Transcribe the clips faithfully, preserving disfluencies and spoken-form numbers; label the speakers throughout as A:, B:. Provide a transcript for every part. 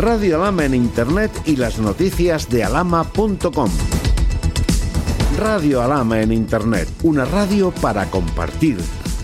A: Radio Alhama en Internet y las noticias de alhama punto com. Radio Alhama en Internet, una radio para compartir.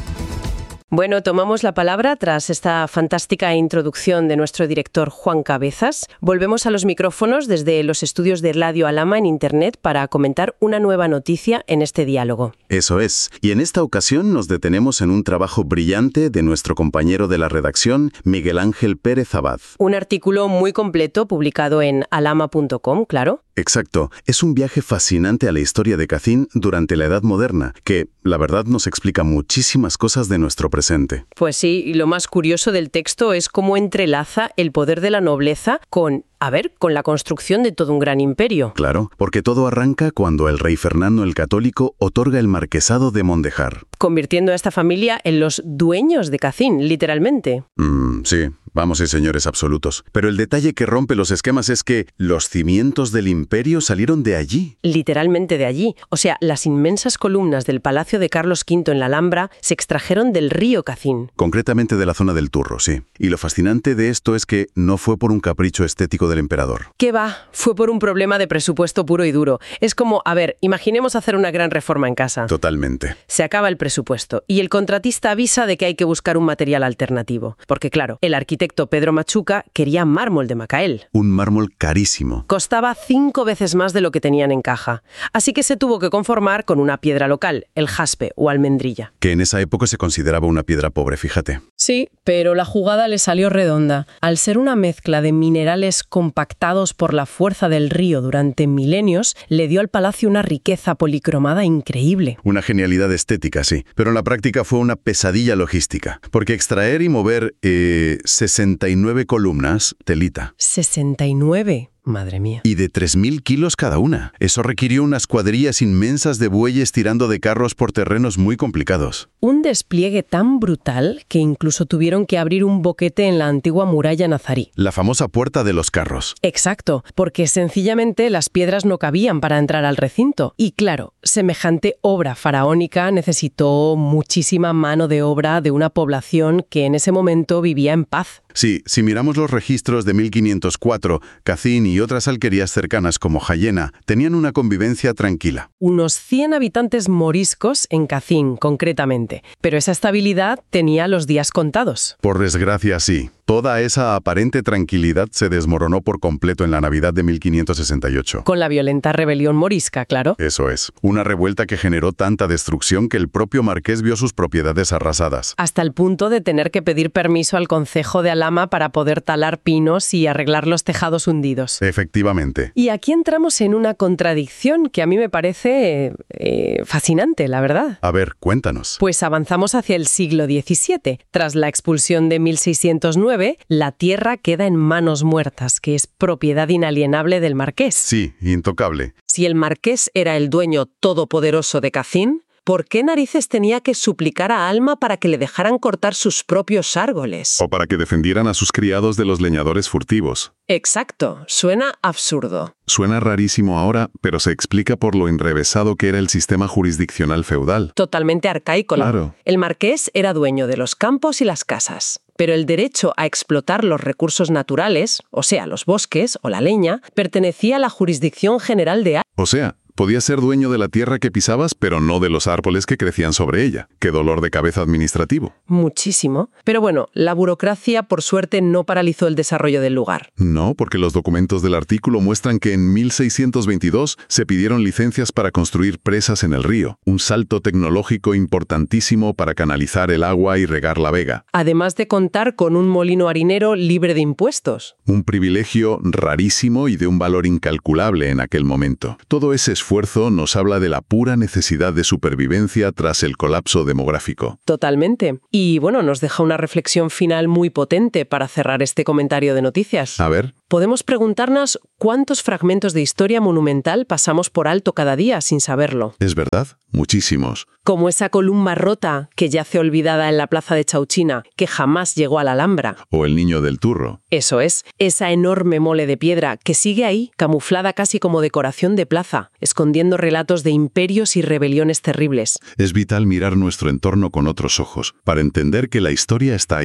B: Bueno, tomamos la palabra tras esta fantástica introducción de nuestro director Juan Cabezas. Volvemos a los micrófonos desde los estudios de Radio Alhama en Internet para comentar una nueva noticia en este diálogo.
C: Eso es. Y en esta ocasión nos detenemos en un trabajo brillante de nuestro compañero de la redacción, Miguel Ángel Pérez Abad.
B: Un artículo muy completo publicado en alhama punto com, claro.
C: Exacto. Es un viaje fascinante a la historia de Kacín durante la Edad Moderna, que, la verdad, nos explica muchísimas cosas de nuestro presente.
B: Pues sí, y lo más curioso del texto es cómo entrelaza el poder de la nobleza con, a ver, con la construcción de todo un gran imperio.
C: Claro, porque todo arranca cuando el rey Fernando el Católico otorga el marquesado de Mondejar,
B: convirtiendo a esta familia en los dueños de Kacín, literalmente.
C: Mm, sí, vamos y señores absolutos. Pero el detalle que rompe los esquemas es que los cimientos del imperio salieron de allí.
B: Literalmente de allí. O sea, las inmensas columnas del Palacio de Carlos quinto en la Alhambra se extrajeron del río Kacín.
C: Concretamente de la zona del Turro, sí. Y lo fascinante de esto es que no fue por un capricho estético del emperador.
B: ¿Qué va? Fue por un problema de presupuesto puro y duro. Es como, a ver, imaginemos hacer una gran reforma en casa.
C: Totalmente.
B: Se acaba el presupuesto y el contratista avisa de que hay que buscar un material alternativo. Porque claro, el arquitecto Pedro Machuca quería mármol de Macael.
C: Un mármol carísimo.
B: Costaba cinco veces más de lo que tenían en caja. Así que se tuvo que conformar con una piedra local, el jaspe o almendrilla.
C: Que en esa época se consideraba una piedra pobre, fíjate.
B: Sí, pero la jugada le salió redonda. Al ser una mezcla de minerales compactados por la fuerza del río durante milenios, le dio al palacio una riqueza policromada increíble.
C: Una genialidad estética, sí. Pero en la práctica fue una pesadilla logística. Porque extraer y mover eh, sesenta y nueve columnas, telita.
B: ¿sesenta y nueve? Madre mía.
C: Y de tres mil kilos cada una. Eso requirió unas cuadrillas inmensas de bueyes tirando de carros por terrenos muy complicados.
B: Un despliegue tan brutal que incluso tuvieron que abrir un boquete en la antigua muralla nazarí.
C: La famosa puerta de los carros.
B: Exacto, porque sencillamente las piedras no cabían para entrar al recinto. Y claro, semejante obra faraónica necesitó muchísima mano de obra de una población que en ese momento vivía en paz.
C: Sí, si miramos los registros de mil quinientos cuatro, Kacín y otras alquerías cercanas como Jayena tenían una convivencia tranquila.
B: Unos cien habitantes moriscos en Kacín, concretamente. Pero esa estabilidad tenía los días contados.
C: Por desgracia, sí. Toda esa aparente tranquilidad se desmoronó por completo en la Navidad de mil quinientos sesenta y ocho.
B: Con la violenta rebelión morisca, claro.
C: Eso es. Una revuelta que generó tanta destrucción que el propio marqués vio sus propiedades arrasadas.
B: Hasta el punto de tener que pedir permiso al concejo de Alhama para poder talar pinos y arreglar los tejados hundidos.
C: Efectivamente.
B: Y aquí entramos en una contradicción que a mí me parece eh, fascinante, la verdad.
C: A ver, cuéntanos.
B: Pues avanzamos hacia el siglo diecisiete. Tras la expulsión de mil seiscientos nueve, la tierra queda en manos muertas, que es propiedad inalienable del marqués.
C: Sí, intocable.
B: Si el marqués era el dueño todopoderoso de Kacín, ¿por qué narices tenía que suplicar a Alma para que le dejaran cortar sus propios árboles?
D: O para que defendieran a sus criados de los leñadores furtivos.
B: Exacto, suena absurdo.
D: Suena rarísimo ahora, pero se explica por lo enrevesado que era el sistema jurisdiccional feudal.
B: Totalmente arcaico.
D: Claro.
B: El marqués era dueño de los campos y las casas, pero el derecho a explotar los recursos naturales, o sea, los bosques o la leña, pertenecía a la jurisdicción general de Alhama.
D: O sea, podías ser dueño de la tierra que pisabas, pero no de los árboles que crecían sobre ella. ¡Qué dolor de cabeza administrativo!
B: Muchísimo. Pero bueno, la burocracia, por suerte, no paralizó el desarrollo del lugar.
D: No, porque los documentos del artículo muestran que en mil seiscientos veintidós se pidieron licencias para construir presas en el río, un salto tecnológico importantísimo para canalizar el agua y regar la vega.
B: Además de contar con un molino harinero libre de impuestos.
D: Un privilegio rarísimo y de un valor incalculable en aquel momento. Todo ese esfuerzo esfuerzo nos habla de la pura necesidad de supervivencia tras el colapso demográfico.
B: Totalmente. Y bueno, nos deja una reflexión final muy potente para cerrar este comentario de noticias.
D: A ver.
B: Podemos preguntarnos cuántos fragmentos de historia monumental pasamos por alto cada día sin saberlo.
D: Es verdad, muchísimos.
B: Como esa columna rota que yace olvidada en la plaza de Chauchina, que jamás llegó a la Alhambra.
D: O el Niño del Turro.
B: Eso es, esa enorme mole de piedra que sigue ahí, camuflada casi como decoración de plaza, escondiendo relatos de imperios y rebeliones terribles.
D: Es vital mirar nuestro entorno con otros ojos, para entender que la historia está ahí,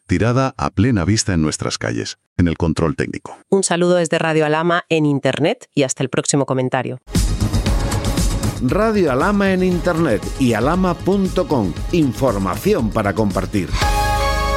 D: tirada a plena vista en nuestras calles, en el control técnico.
B: Un saludo desde Radio Alhama en Internet y hasta el próximo comentario.
A: Radio Alhama en Internet y alhama punto com. Información para compartir.